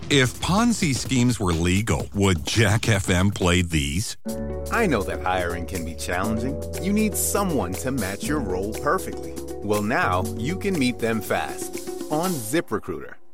If Ponzi schemes were legal, would Jack FM play these? I know that hiring can be challenging. You need someone to match your role perfectly. Well, now you can meet them fast on ZipRecruiter.